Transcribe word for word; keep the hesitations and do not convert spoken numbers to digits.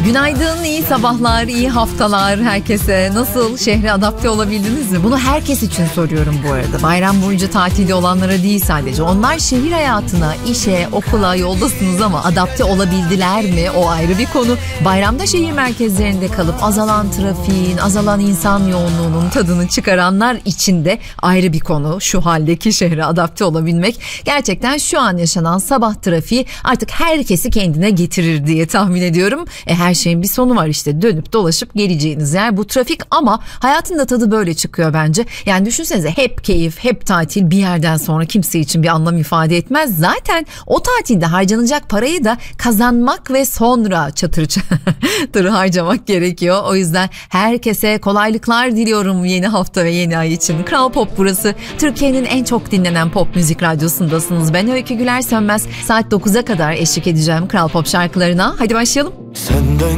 Günaydın, iyi sabahlar, iyi haftalar herkese. Nasıl, şehre adapte olabildiniz mi? Bunu herkes için soruyorum bu arada. Bayram boyunca tatilde olanlara değil sadece. Onlar şehir hayatına, işe, okula yoldasınız ama adapte olabildiler mi? O ayrı bir konu. Bayramda şehir merkezlerinde kalıp azalan trafiğin, azalan insan yoğunluğunun tadını çıkaranlar için de ayrı bir konu. Şu haldeki şehre adapte olabilmek. Gerçekten şu an yaşanan sabah trafiği artık herkesi kendine getirir diye tahmin ediyorum. E her şeyin bir sonu var işte, dönüp dolaşıp geleceğiniz yer bu trafik, ama hayatın da tadı böyle çıkıyor bence. Yani düşünsenize, hep keyif, hep tatil bir yerden sonra kimse için bir anlam ifade etmez. Zaten o tatilde harcanacak parayı da kazanmak ve sonra çatır çatır harcamak gerekiyor. O yüzden herkese kolaylıklar diliyorum yeni hafta ve yeni ay için. Kral Pop burası. Türkiye'nin en çok dinlenen pop müzik radyosundasınız. Ben Öykü Güler Sönmez. Saat dokuza kadar eşlik edeceğim Kral Pop şarkılarına. Hadi başlayalım. Senden